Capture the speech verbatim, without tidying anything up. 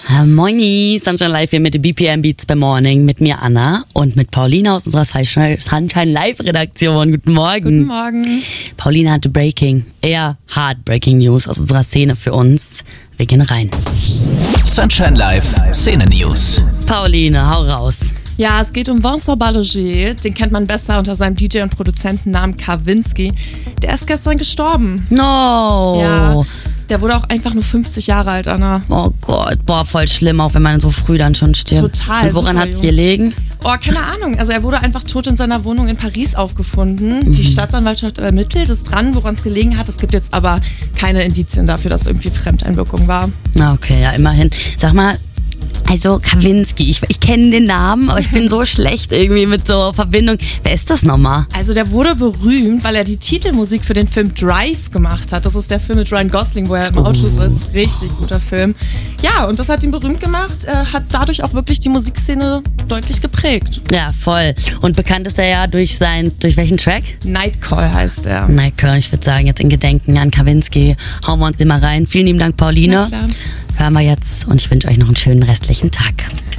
Moini, Sunshine Live hier mit den B P M Beats beim Morning. Mit mir Anna und mit Paulina aus unserer Sunshine Live Redaktion. Guten Morgen. Guten Morgen. Paulina hatte Breaking, eher Heartbreaking News aus unserer Szene für uns. Wir gehen rein. Sunshine Live Szene News. Pauline, hau raus. Ja, es geht um Vincent Balanger. Den kennt man besser unter seinem D J und Produzentennamen Kavinsky. Der ist gestern gestorben. No. Ja, der wurde auch einfach nur fünfzig Jahre alt, Anna. Oh Gott, boah, voll schlimm, auch wenn man so früh dann schon stirbt. Total. Und woran hat es jung. gelegen? Oh, keine Ahnung. Also er wurde einfach tot in seiner Wohnung in Paris aufgefunden. Mhm. Die Staatsanwaltschaft ermittelt, ist dran, woran es gelegen hat. Es gibt jetzt aber keine Indizien dafür, dass irgendwie Fremdeinwirkung war. Na okay, ja, immerhin. Sag mal, also Kavinsky, ich, ich kenne den Namen, aber ich bin so schlecht irgendwie mit so Verbindung. Wer ist das nochmal? Also der wurde berühmt, weil er die Titelmusik für den Film Drive gemacht hat. Das ist der Film mit Ryan Gosling, wo er im Auto sitzt. Richtig guter Film. Ja, und das hat ihn berühmt gemacht, äh, hat dadurch auch wirklich die Musikszene deutlich geprägt. Ja, voll. Und bekannt ist er ja durch sein, durch welchen Track? Nightcall heißt er. Nightcall, ich würde sagen, jetzt in Gedenken an Kavinsky. Hauen wir uns den mal rein. Vielen lieben Dank, Pauline. Na klar. Hören wir jetzt und ich wünsche euch noch einen schönen restlichen Tag.